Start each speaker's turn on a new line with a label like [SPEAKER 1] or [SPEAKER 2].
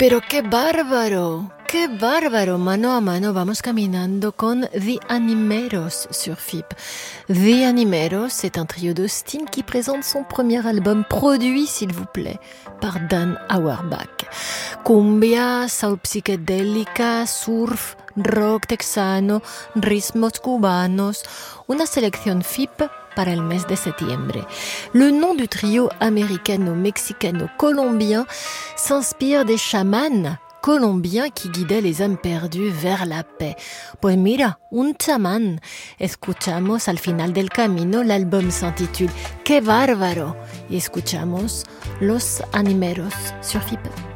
[SPEAKER 1] Pero qué bárbaro, mano a mano vamos caminando con The Animeros sur FIP. The Animeros, c'est un trio d'Austin qui présente son premier album produit, s'il vous plaît, par Dan Auerbach. Cumbia, soul psicodélica, surf, rock texano, ritmos cubanos, una selección FIP para el mes de septiembre. Le nom du trio américano-mexicano-colombien s'inspire des chamans colombiens qui guidaient les âmes perdues vers la paix. Pues mira, un chamán. Escuchamos al final del camino, l'album s'intitule Qué bárbaro. Y escuchamos Los Animeros sur FIP.